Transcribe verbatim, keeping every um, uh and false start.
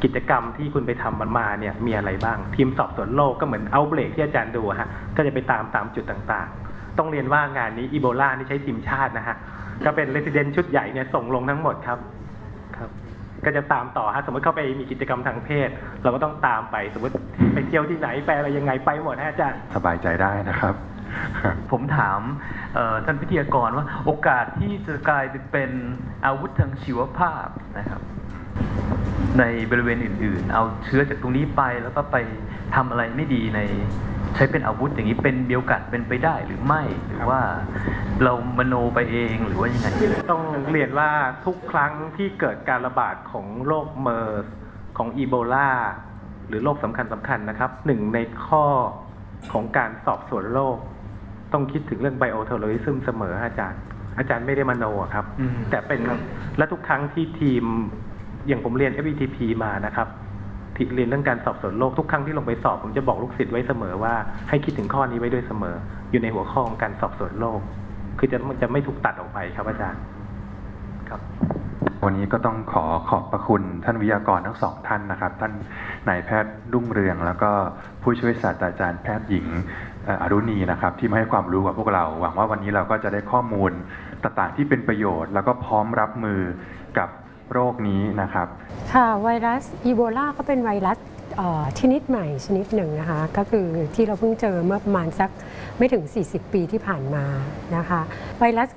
กิจกรรมที่คุณไปทำมันมาเนี่ยมีอะไรบ้างทีมสอบสวนโรคก็เหมือนเอาเบรกที่อาจารย์ดูฮะก็จะไปตามตามจุดต่างๆต้องเรียนว่างานนี้อีโบลานี่ใช้ทีมชาตินะฮะก็เป็นเรสซิเดนต์ชุดใหญ่เนี่ยส่งลงทั้งหมดครับครับก็จะตามต่อฮะสมมติเข้าไปมีกิจกรรมทางเพศเราก็ต้องตามไปสมมติไปเที่ยวที่ไหนไปอะไรยังไงไปหมดฮะอาจารย์สบายใจได้นะครับผมถามท่านวิทยากรว่าโอกาสที่จะกลายเป็นอาวุธทางชีวภาพนะครับในบริเวณอื่นๆเอาเชื้อจากตรงนี้ไปแล้วก็ไปทำอะไรไม่ดีในใช้เป็นอาวุธอย่างนี้เป็นมีโอกาสเป็นไปได้หรือไม่หรือว่าเรามโนไปเองหรือว่ายังไงต้องเรียนว่าทุกครั้งที่เกิดการระบาดของโรคเมอร์สของอีโบลาหรือโรคสำคัญสำคัญนะครับหนึ่งในข้อของการสอบสวนโรคต้องคิดถึงเรื่องไบโอเทอร์โรริซึมเสมออาจารย์อาจารย์ไม่ได้มโนครับแต่เป็นและทุกครั้งที่ทีมอย่างผมเรียน เอฟ อี ที พี มานะครับที่เรียนเรื่องการสอบสวนโรคทุกครั้งที่ลงไปสอบผมจะบอกลูกศิษย์ไว้เสมอว่าให้คิดถึงข้อนี้ไว้ด้วยเสมออยู่ในหัวข้อของการสอบสวนโรคคือจะจะไม่ถูกตัดออกไปครับอาจารย์ครับวันนี้ก็ต้องขอขอบพระคุณท่านวิทยากรทั้งสองท่านนะครับท่านนายแพทย์รุ่งเรืองแล้วก็ผู้ช่วยศาสตราจารย์แพทย์หญิงอรุณีนะครับที่มาให้ความรู้กับพวกเราหวังว่าวันนี้เราก็จะได้ข้อมูลต่างๆที่เป็นประโยชน์แล้วก็พร้อมรับมือกับโรคนี้นะครับค่ะไวรัสอีโบลาก็เป็นไวรัสชนิดใหม่ชนิดหนึ่งนะคะก็คือที่เราเพิ่งเจอเมื่อประมาณสักไม่ถึงสี่สิบปีที่ผ่านมานะคะไวรัส